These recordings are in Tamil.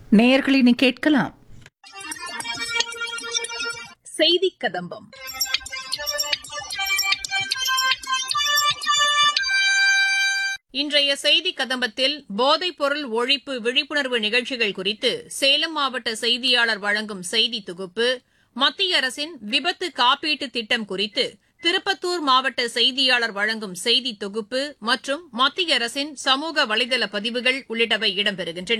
நேயர்களினி கேட்கலாம் செய்தி கதம்பம். இன்றைய செய்தி கதம்பத்தில் போதைப் பொருள் ஒழிப்பு விழிப்புணர்வு நிகழ்ச்சிகள் குறித்து சேலம் மாவட்ட செய்தியாளர் வழங்கும் செய்தி தொகுப்பு, மத்திய அரசின் விபத்து காப்பீட்டு திட்டம் குறித்து திருப்பத்தூர் மாவட்ட செய்தியாளர் வழங்கும் செய்தி தொகுப்பு மற்றும் மத்திய அரசின் சமூக வலைதள பதிவுகள் உள்ளிட்டவை இடம்பெறுகின்றன.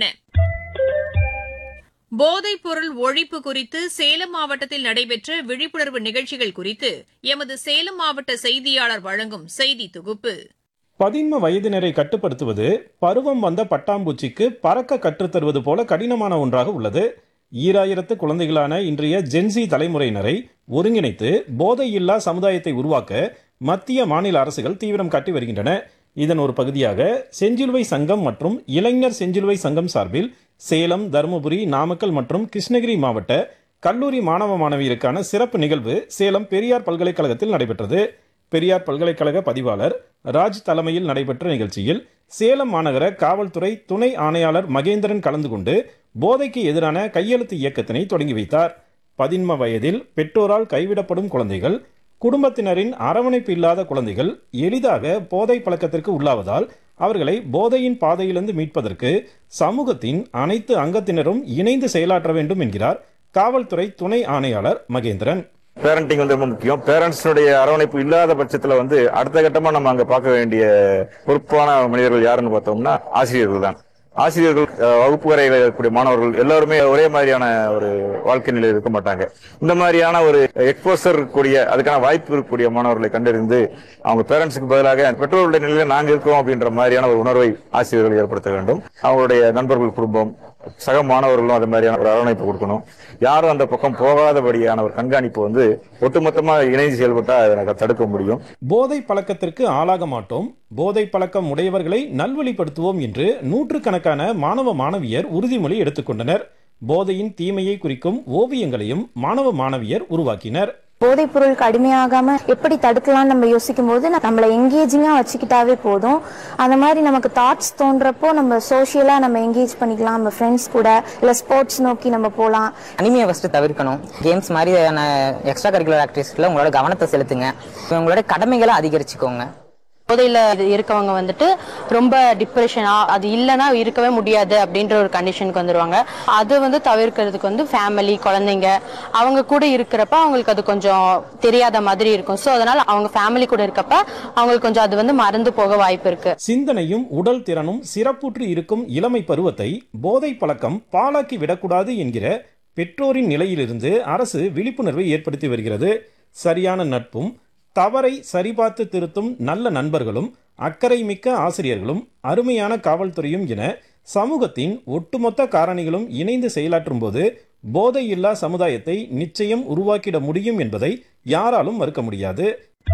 போதைப் பொருள் ஒழிப்பு குறித்து சேலம் மாவட்டத்தில் நடைபெற்ற விழிப்புணர்வு நிகழ்ச்சிகள் குறித்து எமது சேலம் மாவட்ட செய்தியாளர் வழங்கும் செய்தி தொகுப்பு. பதின்ம வயதினரை கட்டுப்படுத்துவது பருவம் வந்த பட்டாம்பூச்சிக்கு பறக்க கற்றுத்தருவது போல கடினமான ஒன்றாக உள்ளது. 2000 குழந்தைகளான இன்றைய ஜென்சி தலைமுறையினரை ஒருங்கிணைத்து போதையில்லா சமுதாயத்தை உருவாக்க மத்திய மாநில அரசுகள் தீவிரம் காட்டி வருகின்றன. இதன் ஒரு பகுதியாக செஞ்சிலுவை சங்கம் மற்றும் இளைஞர் செஞ்சிலுவை சங்கம் சார்பில் சேலம், தருமபுரி, நாமக்கல் மற்றும் கிருஷ்ணகிரி மாவட்ட கல்லூரி மாணவ மாணவியருக்கான சிறப்பு நிகழ்வு சேலம் பெரியார் பல்கலைக்கழகத்தில் நடைபெற்றது. பெரியார் பல்கலைக்கழக பதிவாளர் ராஜ் தலைமையில் நடைபெற்ற நிகழ்ச்சியில் சேலம் மாநகர காவல்துறை துணை ஆணையாளர் மகேந்திரன் கலந்து கொண்டு போதைக்கு எதிரான கையெழுத்து இயக்கத்தினை தொடங்கி வைத்தார். பதின்ம வயதில் பெற்றோரால் கைவிடப்படும் குழந்தைகள், குடும்பத்தினரின் அரவணைப்பு இல்லாத குழந்தைகள் எளிதாக போதை பழக்கத்திற்கு உள்ளாவதால் அவர்களை போதையின் பாதையிலிருந்து மீட்பதற்கு சமூகத்தின் அனைத்து அங்கத்தினரும் இணைந்து செயலாற்ற வேண்டும் என்கிறார் காவல்துறை துணை ஆணையாளர் மகேந்திரன். பேரண்டிங் ரொம்ப முக்கியம். பேரண்ட்ஸுடைய அரவணைப்பு இல்லாத பட்சத்துல அடுத்த கட்டமா நம்ம அங்க பார்க்க வேண்டிய பொறுப்பான மனிதர்கள் யாருன்னு பார்த்தோம்னா ஆசிரியர்கள் தான். ஆசிரியர்கள், வகுப்பு அறையில் இருக்கக்கூடிய மாணவர்கள் எல்லாருமே ஒரே மாதிரியான ஒரு வாழ்க்கை நிலையில் இருக்க மாட்டாங்க. இந்த மாதிரியான ஒரு எக்ஸ்போசர் இருக்கக்கூடிய, அதுக்கான வாய்ப்பு இருக்கக்கூடிய மாணவர்களை கண்டறிந்து அவங்க பேரண்ட்ஸுக்கு பதிலாக பெற்றோருடைய நிலையில நாங்க இருக்கோம் அப்படின்ற மாதிரியான ஒரு உணர்வை ஆசிரியர்கள் ஏற்படுத்த வேண்டும். அவங்களுடைய நண்பர்கள், குடும்பம், சக மாணவர்களும் அது மாதிரியான ஒரு அரவணைப்பு கொடுக்கணும். யாரும் அந்த பக்கம் போகாதபடியான ஒரு கண்காணிப்பு ஒட்டுமொத்தமா இணைந்து செயல்பட்டா அதை தடுக்க முடியும். போதை பழக்கத்திற்கு ஆளாக மாட்டோம், போதை பழக்கம் உடையவர்களை நல்வழிப்படுத்துவோம் என்று நூற்றுக்கணக்கான மாணவ மாணவியர் உறுதிமொழி எடுத்துக்கொண்டனர். போதையின் தீமையை குறிக்கும் ஓவியங்களையும் மாணவ மாணவியர் உருவாக்கினர். போதைப் பொருளுக்கு அடிமையாகாம எப்படி தடுக்கலாம் நம்ம யோசிக்கும் போது நம்மள எங்கேஜிங்கா வச்சுக்கிட்டாவே போதும். அந்த மாதிரி நமக்கு தாட்ஸ் தோன்றப்போ நம்ம சோசியலா நம்ம எங்கேஜ் பண்ணிக்கலாம். நம்ம ஃப்ரெண்ட்ஸ் கூட இல்ல ஸ்போர்ட்ஸ் நோக்கி நம்ம போலாம். அனிமையை ஃபர்ஸ்ட் தவிர்க்கணும். கேம்ஸ் மாதிரியான எக்ஸ்ட்ரா கரிக்குலர் ஆக்டிவிட்டிஸ்ல உங்களோட கவனத்தை செலுத்துங்க. உங்களோட கடமைகளை அதிகரிச்சுக்கோங்க. போதையில இருக்கவங்க ரொம்ப டிப்ரெஷனா, அது இல்லைன்னா இருக்கவே முடியாது அப்படின்ற ஒரு கண்டிஷனுக்கு வந்துருவாங்க. அது தவிர்க்கிறதுக்கு ஃபேமிலி, குழந்தைங்க அவங்க கூட இருக்கிறப்ப அவங்களுக்கு அது கொஞ்சம் தெரியாத மாதிரி இருக்கும். ஸோ அதனால அவங்க ஃபேமிலி கூட இருக்கப்ப அவங்களுக்கு கொஞ்சம் அது மறந்து போக வாய்ப்பு இருக்கு. சிந்தனையும் உடல் திறனும் சிறப்புற்று இருக்கும் இளமை பருவத்தை போதை பழக்கம் பாழாக்கி விடக்கூடாது என்கிற பெற்றோரின் நிலையிலிருந்து அரசு விழிப்புணர்வை ஏற்படுத்தி வருகிறது. சரியான நட்பும், தவறை சரிபார்த்து திருத்தும் நல்ல நண்பர்களும், அக்கறை மிக்க ஆசிரியர்களும், அருமையான காவல்துறையும் என சமூகத்தின் ஒட்டுமொத்த காரணிகளும் இணைந்து செயலாற்றும் போது போதையில்லா சமுதாயத்தை நிச்சயம் உருவாக்கிட முடியும் என்பதை யாராலும் மறுக்க முடியாது.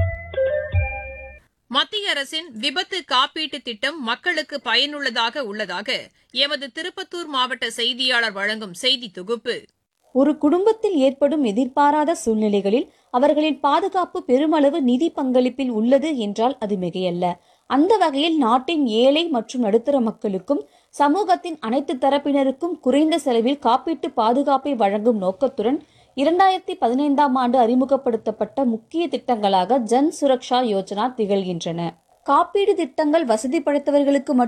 மத்திய அரசின் விபத்து காப்பீட்டு திட்டம் மக்களுக்கு பயனுள்ளதாக உள்ளதாக எமது திருப்பத்தூர் மாவட்ட செய்தியாளர் வழங்கும் செய்தி தொகுப்பு. ஒரு குடும்பத்தில் ஏற்படும் எதிர்பாராத சூழ்நிலைகளில் அவர்களின் பாதுகாப்பு பெருமளவு நிதி பங்களிப்பில் உள்ளது என்றால் அது மிகையல்ல. அந்த வகையில் நாட்டின் ஏழை மற்றும் நடுத்தர மக்களுக்கும் சமூகத்தின் அனைத்து தரப்பினருக்கும் குறைந்த செலவில் காப்பீட்டு பாதுகாப்பை வழங்கும் நோக்கத்துடன் 2015ஆம் ஆண்டு அறிமுகப்படுத்தப்பட்ட முக்கிய திட்டங்களாக ஜன் சுரக்ஷா யோஜனா திகழ்கின்றன. காப்பீடு திட்டங்கள் வசதி படைத்தவர்களுக்கு